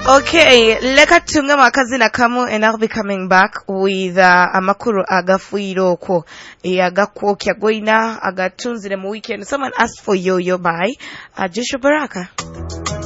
Okay, leka tunga makazina kamu, and I'll be coming back with amakuru agafuiroko agakwokya goina agatunzire mu weekend. Someone asked for yo by Joshua Baraka.